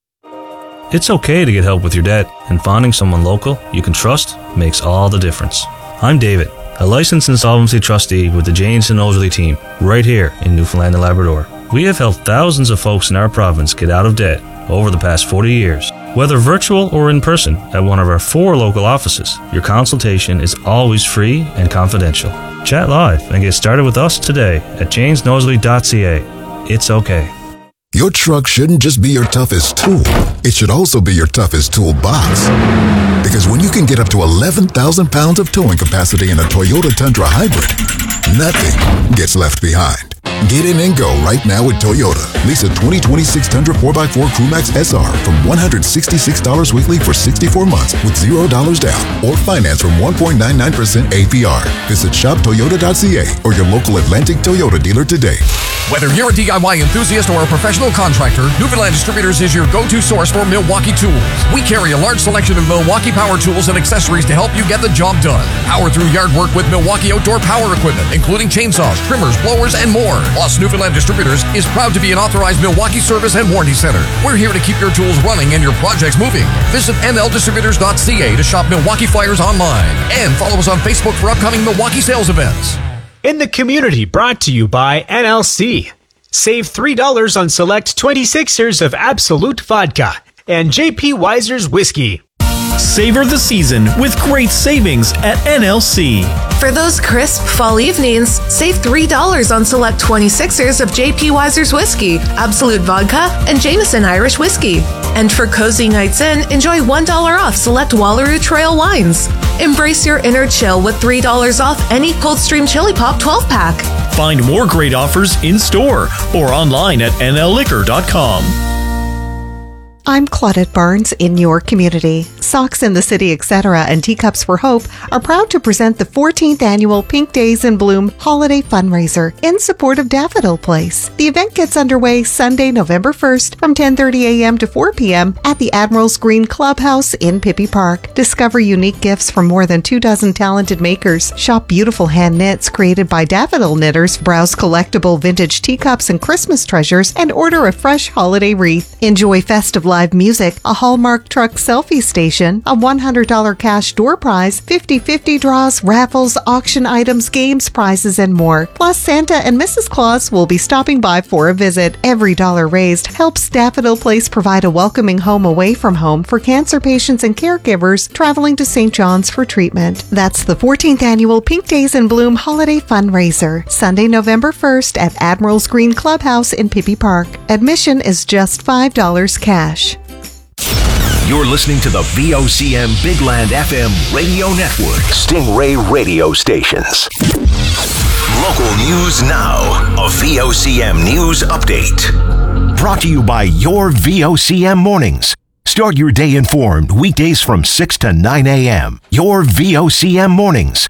It's okay to get help with your debt, and finding someone local you can trust makes all the difference. I'm David, a licensed insolvency trustee with the Janes and Nosely team, right here in Newfoundland and Labrador. We have helped thousands of folks in our province get out of debt over the past 40 years. Whether virtual or in person at one of our 4 local offices, your consultation is always free and confidential. Chat live and get started with us today at janesnosely.ca. It's okay. Your truck shouldn't just be your toughest tool. It should also be your toughest toolbox. Because when you can get up to 11,000 pounds of towing capacity in a Toyota Tundra Hybrid, nothing gets left behind. Get in and go right now with Toyota. Lease a 2026 Tundra 4x4 Crewmax SR from $166 weekly for 64 months with $0 down or finance from 1.99% APR. Visit shoptoyota.ca or your local Atlantic Toyota dealer today. Whether you're a DIY enthusiast or a professional contractor, Newfoundland Distributors is your go-to source for Milwaukee tools. We carry a large selection of Milwaukee power tools and accessories to help you get the job done. Power through yard work with Milwaukee outdoor power equipment, including chainsaws, trimmers, blowers, and more. Plus, Newfoundland Distributors is proud to be an authorized Milwaukee service and warranty center. We're here to keep your tools running and your projects moving. Visit nldistributors.ca to shop Milwaukee flyers online and follow us on Facebook for upcoming Milwaukee sales events. In the community, brought to you by NLC. Save $3 on select 26ers of Absolute Vodka and JP Weiser's Whiskey. Savor the season with great savings at NLC. For those crisp fall evenings, save $3 on select 26ers of J.P. Weiser's Whiskey, Absolute Vodka, and Jameson Irish Whiskey. And for cozy nights in, enjoy $1 off select Wallaroo Trail wines. Embrace your inner chill with $3 off any Coldstream Chili Pop 12-pack. Find more great offers in store or online at nlliquor.com. I'm Claudette Barnes in your community. Socks in the City, etc. and Teacups for Hope are proud to present the 14th annual Pink Days in Bloom holiday fundraiser in support of Daffodil Place. The event gets underway Sunday, November 1st from 10:30 a.m. to 4 p.m. at the Admiral's Green Clubhouse in Pippi Park. Discover unique gifts from more than 24 talented makers. Shop beautiful hand knits created by daffodil knitters. Browse collectible vintage teacups and Christmas treasures and order a fresh holiday wreath. Enjoy festive live music, a Hallmark truck selfie station, admission, a $100 cash door prize, 50/50 draws, raffles, auction items, games, prizes, and more. Plus, Santa and Mrs. Claus will be stopping by for a visit. Every dollar raised helps Daffodil Place provide a welcoming home away from home for cancer patients and caregivers traveling to St. John's for treatment. That's the 14th annual Pink Days in Bloom Holiday Fundraiser, Sunday, November 1st at Admiral's Green Clubhouse in Pippi Park. Admission is just $5 cash. You're listening to the VOCM Bigland FM radio network. Stingray radio stations. Local news now. A VOCM news update. Brought to you by your VOCM mornings. Start your day informed weekdays from 6 to 9 a.m. Your VOCM mornings.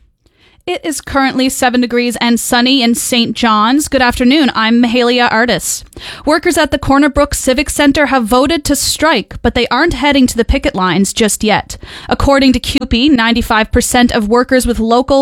It is currently 7 degrees and sunny in St. John's. Good afternoon. I'm Mahalia Artis. Workers at the Corner Brook Civic Center have voted to strike, but they aren't heading to the picket lines just yet. According to CUPE, 95% of workers with Local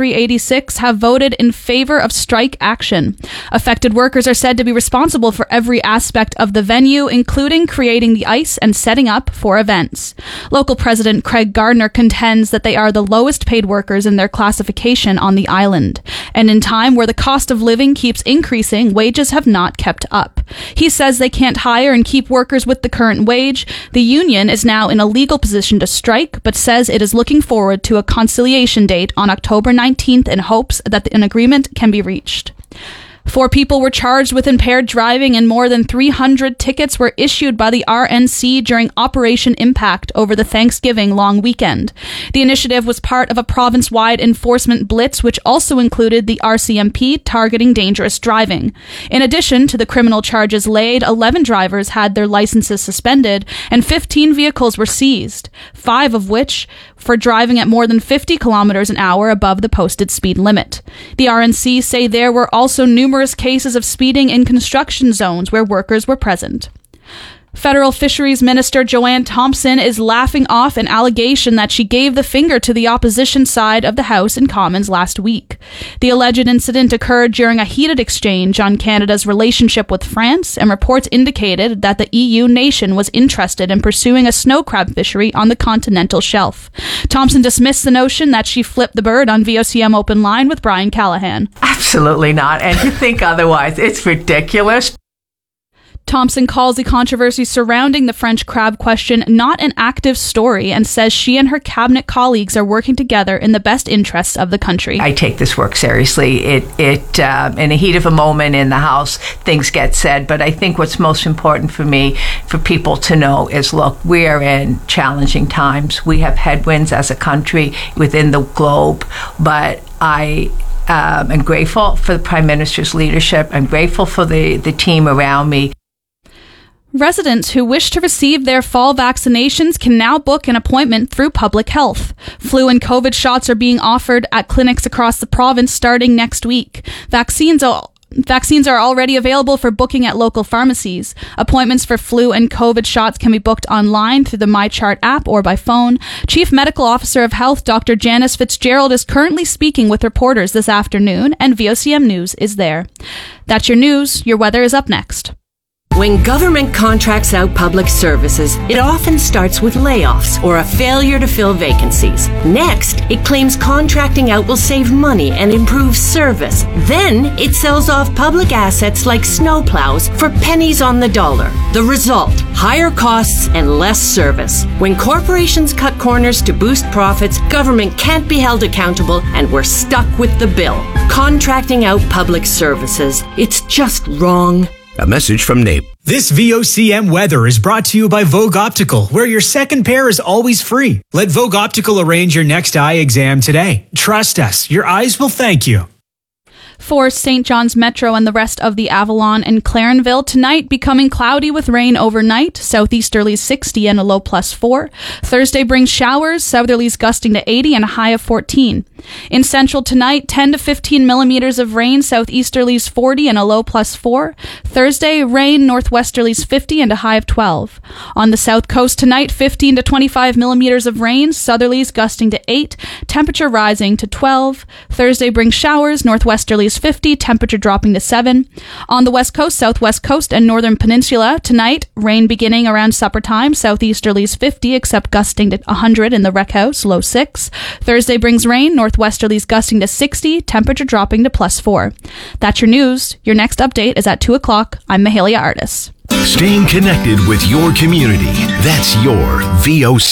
4386 have voted in favor of strike action. Affected workers are said to be responsible for every aspect of the venue, including creating the ice and setting up for events. Local President Craig Gardner contends that they are the lowest paid workers in their classification on the island. And in time where the cost of living keeps increasing, wages have not kept up. He says they can't hire and keep workers with the current wage. The union is now in a legal position to strike, but says it is looking forward to a conciliation date on October 19th in hopes that an agreement can be reached. 4 people were charged with impaired driving and more than 300 tickets were issued by the RNC during Operation Impact over the Thanksgiving long weekend. The initiative was part of a province-wide enforcement blitz, which also included the RCMP targeting dangerous driving. In addition to the criminal charges laid, 11 drivers had their licenses suspended and 15 vehicles were seized, 5 of which for driving at more than 50 kilometers an hour above the posted speed limit. The RNC say there were also numerous cases of speeding in construction zones where workers were present. Federal Fisheries Minister Joanne Thompson is laughing off an allegation that she gave the finger to the opposition side of the House and Commons last week. The alleged incident occurred during a heated exchange on Canada's relationship with France, and reports indicated that the EU nation was interested in pursuing a snow crab fishery on the continental shelf. Thompson dismissed the notion that she flipped the bird on VOCM Open Line with Brian Callahan. Absolutely not, and to think otherwise, it's ridiculous. Thompson calls the controversy surrounding the French crab question not an active story and says she and her cabinet colleagues are working together in the best interests of the country. I take this work seriously. It in the heat of a moment in the House, things get said, but I think what's most important for me, for people to know is, look, we're in challenging times. We have headwinds as a country within the globe, but I am grateful for the Prime Minister's leadership. I'm grateful for the team around me. Residents who wish to receive their fall vaccinations can now book an appointment through Public Health. Flu and COVID shots are being offered at clinics across the province starting next week. Vaccines are already available for booking at local pharmacies. Appointments for flu and COVID shots can be booked online through the MyChart app or by phone. Chief Medical Officer of Health, Dr. Janice Fitzgerald, is currently speaking with reporters this afternoon, and VOCM News is there. That's your news. Your weather is up next. When government contracts out public services, it often starts with layoffs or a failure to fill vacancies. Next, it claims contracting out will save money and improve service. Then, it sells off public assets like snowplows for pennies on the dollar. The result, higher costs and less service. When corporations cut corners to boost profits, government can't be held accountable and we're stuck with the bill. Contracting out public services, it's just wrong. A message from NAPE. This VOCM weather is brought to you by Vogue Optical, where your second pair is always free. Let Vogue Optical arrange your next eye exam today. Trust us, your eyes will thank you. For St. John's Metro and the rest of the Avalon and Clarenville, tonight becoming cloudy with rain overnight, southeasterlies 60 and a low +4. Thursday brings showers, southerlies gusting to 80 and a high of 14. In Central tonight, 10 to 15 millimeters of rain, southeasterlies 40 and a low +4. Thursday, rain, northwesterlies 50 and a high of 12. On the South Coast tonight, 15 to 25 millimeters of rain, southerlies gusting to 8, temperature rising to 12. Thursday brings showers, northwesterlies 50, temperature dropping to 7. On the West Coast, Southwest Coast, and Northern Peninsula, tonight, rain beginning around supper time, southeasterlies 50, except gusting to 100 in the Rec House, low 6. Thursday brings rain, northwesterlies gusting to 60, temperature dropping to +4. That's your news. Your next update is at 2 o'clock. I'm Mahalia Artis. Staying connected with your community. That's your VOC.